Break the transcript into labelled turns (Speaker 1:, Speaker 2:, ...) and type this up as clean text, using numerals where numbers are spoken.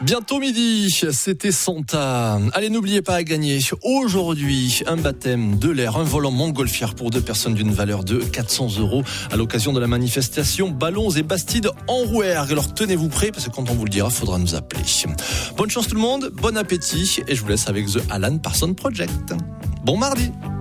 Speaker 1: Bientôt midi, c'était Santa. Allez, n'oubliez pas à gagner aujourd'hui un baptême de l'air, un vol en montgolfière pour 2 personnes d'une valeur de 400 € à l'occasion de la manifestation Ballons et Bastides en Rouergue. Alors tenez-vous prêts parce que quand on vous le dira, il faudra nous appeler. Bonne chance tout le monde, bon appétit et je vous laisse avec The Alan Parsons Project. Bon mardi.